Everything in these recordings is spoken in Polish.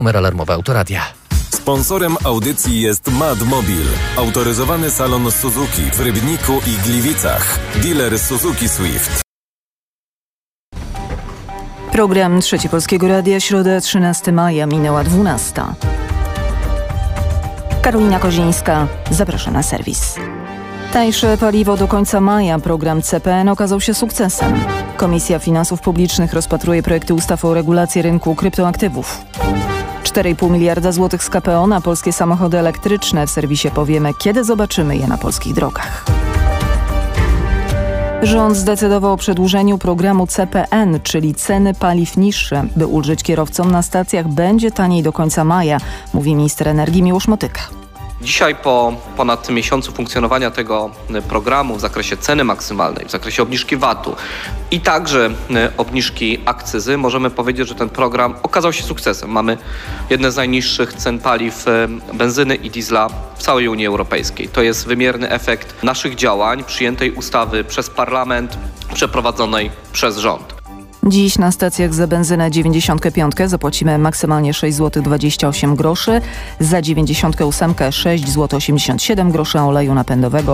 Numer alarmowy Autoradia. Sponsorem audycji jest Madmobil, autoryzowany salon Suzuki w Rybniku i Gliwicach. Dealer Suzuki Swift. Program Trzeci Polskiego Radia, środa 13 maja, minęła 12. Karolina Kozińska, zapraszam na serwis. Tańsze paliwo do końca maja. Program CPN okazał się sukcesem. Komisja Finansów Publicznych rozpatruje projekty ustaw o regulacji rynku kryptoaktywów. 4,5 miliarda złotych z KPO na polskie samochody elektryczne. W serwisie powiemy, kiedy zobaczymy je na polskich drogach. Rząd zdecydował o przedłużeniu programu CPN, czyli ceny paliw niższe. By ulżyć kierowcom na stacjach, będzie taniej do końca maja, mówi minister energii Miłosz Motyka. Dzisiaj po ponad miesiącu funkcjonowania tego programu w zakresie ceny maksymalnej, w zakresie obniżki VAT-u i także obniżki akcyzy możemy powiedzieć, że ten program okazał się sukcesem. Mamy jedne z najniższych cen paliw benzyny i diesla w całej Unii Europejskiej. To jest wymierny efekt naszych działań, przyjętej ustawy przez Parlament, przeprowadzonej przez rząd. Dziś na stacjach za benzynę 95 zapłacimy maksymalnie 6,28 zł, za 98 6,87 zł, oleju napędowego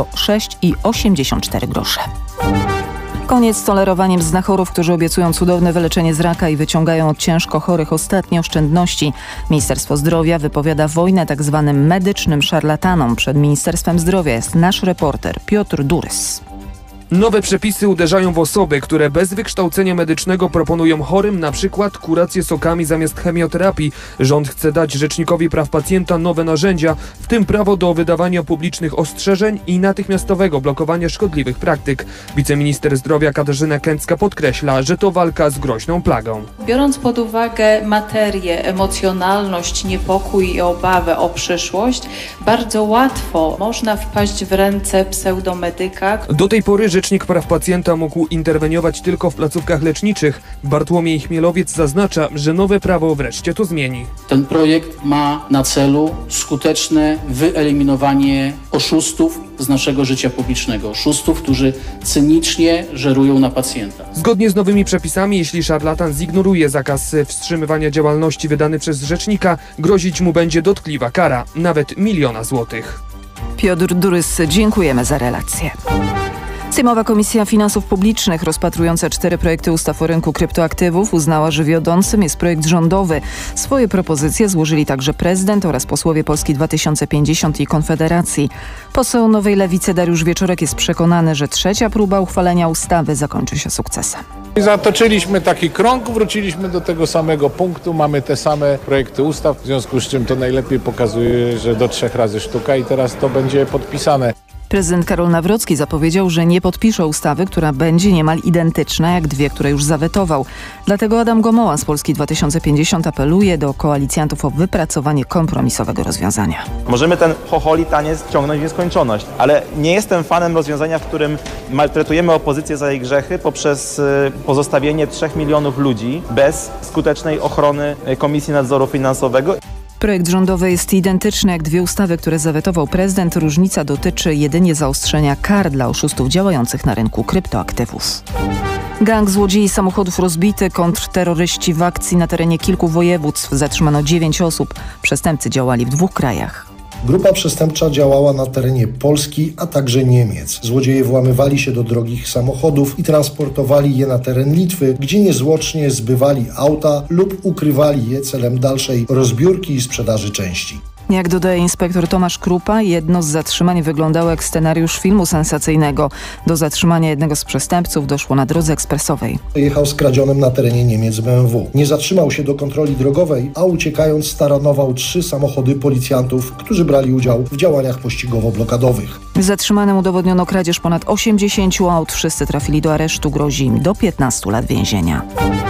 6,84 zł. Koniec z tolerowaniem znachorów, którzy obiecują cudowne wyleczenie z raka i wyciągają od ciężko chorych ostatnie oszczędności. Ministerstwo Zdrowia wypowiada wojnę tzw. medycznym szarlatanom. Przed Ministerstwem Zdrowia jest nasz reporter Piotr Durys. Nowe przepisy uderzają w osoby, które bez wykształcenia medycznego proponują chorym na przykład kurację sokami zamiast chemioterapii. Rząd chce dać Rzecznikowi Praw Pacjenta nowe narzędzia, w tym prawo do wydawania publicznych ostrzeżeń i natychmiastowego blokowania szkodliwych praktyk. Wiceminister zdrowia Katarzyna Kęcka podkreśla, że to walka z groźną plagą. Biorąc pod uwagę materię, emocjonalność, niepokój i obawę o przyszłość, bardzo łatwo można wpaść w ręce pseudomedyka. Do tej pory Rzecznik Praw Pacjenta mógł interweniować tylko w placówkach leczniczych. Bartłomiej Chmielowiec zaznacza, że nowe prawo wreszcie to zmieni. Ten projekt ma na celu skuteczne wyeliminowanie oszustów z naszego życia publicznego. Oszustów, którzy cynicznie żerują na pacjenta. Zgodnie z nowymi przepisami, jeśli szarlatan zignoruje zakaz wstrzymywania działalności wydany przez rzecznika, grozić mu będzie dotkliwa kara, nawet 1 000 000 złotych. Piotr Durys, dziękujemy za relację. Sejmowa Komisja Finansów Publicznych rozpatrująca 4 projekty ustaw o rynku kryptoaktywów uznała, że wiodącym jest projekt rządowy. Swoje propozycje złożyli także prezydent oraz posłowie Polski 2050 i Konfederacji. Poseł Nowej Lewicy Dariusz Wieczorek jest przekonany, że trzecia próba uchwalenia ustawy zakończy się sukcesem. Zatoczyliśmy taki krąg, wróciliśmy do tego samego punktu, mamy te same projekty ustaw, w związku z czym to najlepiej pokazuje, że do 3 razy sztuka i teraz to będzie podpisane. Prezydent Karol Nawrocki zapowiedział, że nie podpisze ustawy, która będzie niemal identyczna jak 2, które już zawetował. Dlatego Adam Gomoła z Polski 2050 apeluje do koalicjantów o wypracowanie kompromisowego rozwiązania. Możemy ten chocholi taniec ciągnąć w nieskończoność, ale nie jestem fanem rozwiązania, w którym maltretujemy opozycję za jej grzechy poprzez pozostawienie 3 milionów ludzi bez skutecznej ochrony Komisji Nadzoru Finansowego. Projekt rządowy jest identyczny jak 2 ustawy, które zawetował prezydent. Różnica dotyczy jedynie zaostrzenia kar dla oszustów działających na rynku kryptoaktywów. Gang złodziei samochodów rozbity, kontrterroryści w akcji na terenie kilku województw. Zatrzymano 9 osób. Przestępcy działali w 2 krajach. Grupa przestępcza działała na terenie Polski, a także Niemiec. Złodzieje włamywali się do drogich samochodów i transportowali je na teren Litwy, gdzie niezwłocznie zbywali auta lub ukrywali je celem dalszej rozbiórki i sprzedaży części. Jak dodaje inspektor Tomasz Krupa, jedno z zatrzymań wyglądało jak scenariusz filmu sensacyjnego. Do zatrzymania jednego z przestępców doszło na drodze ekspresowej. Jechał skradzionym na terenie Niemiec BMW. Nie zatrzymał się do kontroli drogowej, a uciekając staranował 3 samochody policjantów, którzy brali udział w działaniach pościgowo-blokadowych. Zatrzymanym udowodniono kradzież ponad 80 aut. Wszyscy trafili do aresztu. Grozi im do 15 lat więzienia.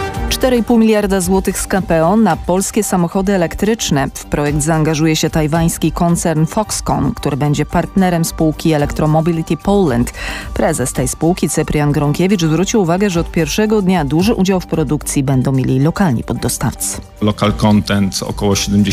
4,5 miliarda złotych z KPO na polskie samochody elektryczne. W projekt zaangażuje się tajwański koncern Foxconn, który będzie partnerem spółki Electromobility Poland. Prezes tej spółki, Cyprian Gronkiewicz, zwrócił uwagę, że od pierwszego dnia duży udział w produkcji będą mieli lokalni poddostawcy. Local content około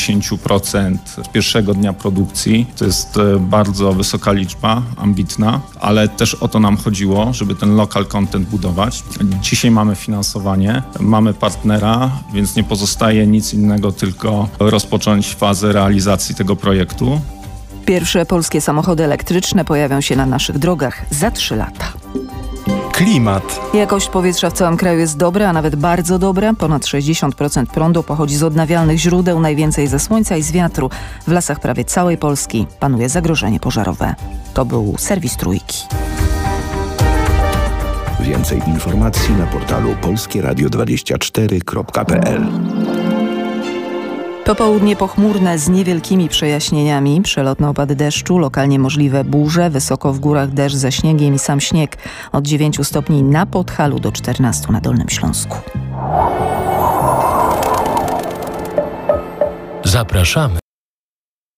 70% z pierwszego dnia produkcji. To jest bardzo wysoka liczba, ambitna, ale też o to nam chodziło, żeby ten local content budować. Dzisiaj mamy finansowanie, mamy mamy partnera, więc nie pozostaje nic innego, tylko rozpocząć fazę realizacji tego projektu. Pierwsze polskie samochody elektryczne pojawią się na naszych drogach za 3 lata. Klimat. Jakość powietrza w całym kraju jest dobra, a nawet bardzo dobra. Ponad 60% prądu pochodzi z odnawialnych źródeł, najwięcej ze słońca i z wiatru. W lasach prawie całej Polski panuje zagrożenie pożarowe. To był serwis Trójki. Więcej informacji na portalu polskieradio24.pl. Popołudnie pochmurne z niewielkimi przejaśnieniami, przelotne opady deszczu, lokalnie możliwe burze, wysoko w górach deszcz ze śniegiem i sam śnieg. Od 9 stopni na Podhalu do 14 na Dolnym Śląsku. Zapraszamy